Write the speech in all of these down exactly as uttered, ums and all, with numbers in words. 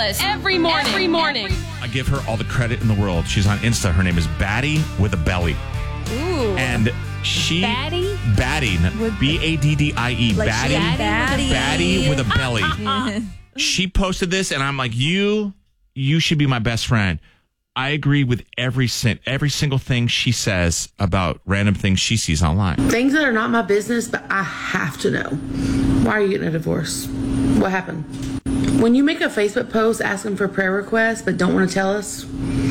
Dallas every morning. Every morning. I give her all the credit in the world. She's on Insta. Her name is Batty with a belly. Ooh. And she... Batty? Batty. B A D D I E. Like Batty. Batty. Batty with a belly. She posted this, and I'm like, you, you should be my best friend. I agree with every sin- every single thing she says about random things she sees online. Things that are not my business, but I have to know. Why are you getting a divorce? What happened? When you make a Facebook post asking for prayer requests but don't want to tell us,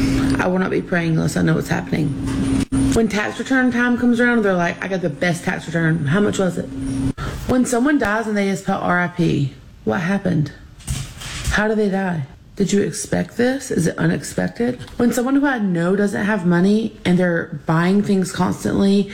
I will not be praying unless I know what's happening. When tax return time comes around, they're like, I got the best tax return. How much was it? When someone dies and they just spell R I P, what happened? How did they die? Did you expect this? Is it unexpected? When someone who I know doesn't have money and they're buying things constantly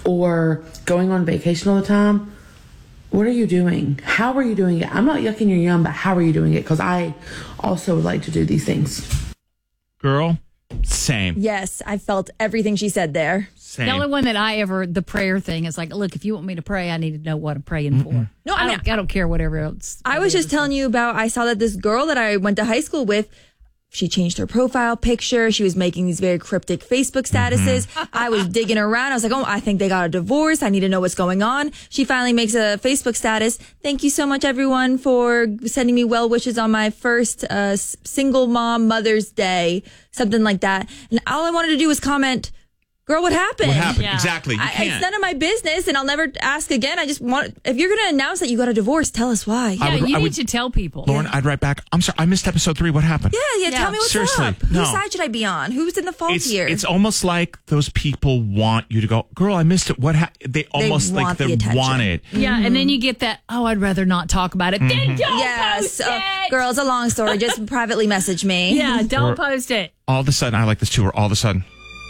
or going on vacation all the time, what are you doing? How are you doing it? I'm not yucking your yum, but how are you doing it? Because I also would like to do these things. Girl, same. Yes, I felt everything she said there. Same. The only one that I ever, the prayer thing is like, look, if you want me to pray, I need to know what I'm praying for. No, I I don't, I don't care whatever else. I was just telling you about, I saw that this girl that I went to high school with, she changed her profile picture. She was making these very cryptic Facebook statuses. I was digging around. I was like, oh, I think they got a divorce. I need to know what's going on. She finally makes a Facebook status. Thank you so much, everyone, for sending me well wishes on my first uh, single mom Mother's Day, something like that. And all I wanted to do was comment, girl, what happened? What happened? Yeah. Exactly. You I, can't. it's none of my business, and I'll never ask again. I just want, if you're going to announce that you got a divorce, tell us why. Yeah, I would- you I need would- to tell people. Lauren, I'd write back, I'm sorry, I missed episode three. What happened? Yeah, yeah, Yeah. tell me what's Seriously, up. no. Whose side should I be on? Who's in the fault It's, here? it's almost like those people want you to go, girl, I missed it. What ha-? They almost like want they the attention. want it. Yeah, and then you get that, oh, I'd rather not talk about it. Then don't yes, post uh, it. girl, it's a long story. Just privately message me. Yeah, don't Or- post it. All of a sudden, I like this too, where all of a sudden,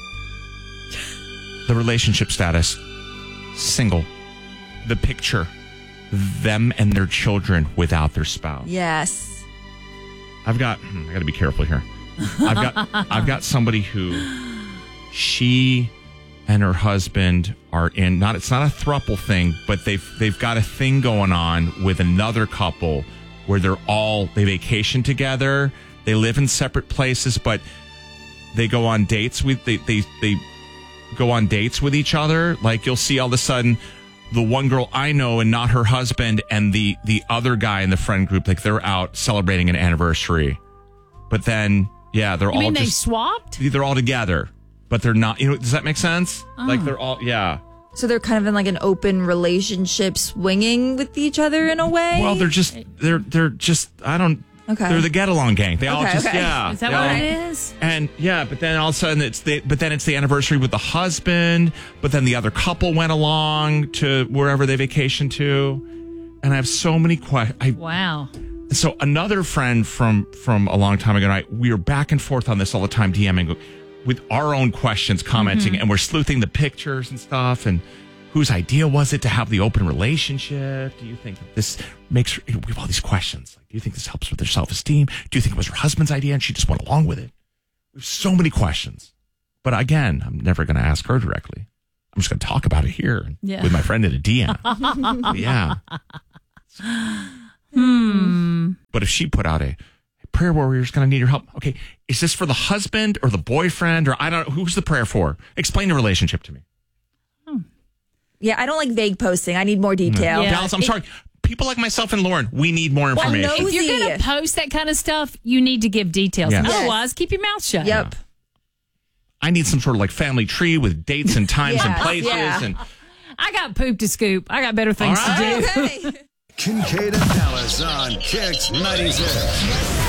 the relationship status, single, the picture, them and their children without their spouse. Yes. I've got, hmm, I got to be careful here. I've got, I've got somebody who, she and her husband are in, not, it's not a throuple thing, but they've, they've got a thing going on with another couple where they're all, they vacation together. They live in separate places, but they go on dates with, they, they, they go on dates with each other. Like you'll see all of a sudden the one girl I know and not her husband and the, the other guy in the friend group, like they're out celebrating an anniversary. But then, yeah, they're You all mean they just, swapped? they're all together, but they're not, you know, does that make sense? Oh. Like they're all, yeah. So they're kind of in like an open relationship, swinging with each other in a way. Well, they're just, they're, they're just, I don't, Okay. they're the get along gang. They all Okay, just, okay. yeah. Is that they what all- it is? And yeah, but then all of a sudden it's the, but then it's the anniversary with the husband, but then the other couple went along to wherever they vacationed to. And I have so many questions. Wow. So another friend from, from a long time ago, and I, we were back and forth on this all the time, DMing with our own questions, commenting, Mm-hmm. and we're sleuthing the pictures and stuff. And whose idea was it to have the open relationship? Do you think that this makes her, we have all these questions. Like, do you think this helps with her self-esteem? Do you think it was her husband's idea and she just went along with it? We have so many questions. But again, I'm never going to ask her directly. I'm just going to talk about it here Yeah. with my friend in a D M. Yeah. Hmm. But if she put out a prayer warrior's going to need your help. Okay. Is this for the husband or the boyfriend or I don't know. Who's the prayer for? Explain the relationship to me. yeah, I don't like vague posting. I need more detail. Yeah. Dallas, I'm it- sorry. People like myself and Lauren, we need more Well, information. no- If you're Nosy. going to post that kind of stuff, you need to give details. Yes. Otherwise, keep your mouth shut. Yep. I need some sort of like family tree with dates and times and Yeah, places. yeah. And I got poop to scoop. I got better things All right. to do. Okay. Kincaid and Dallas on Kicks ninety-six.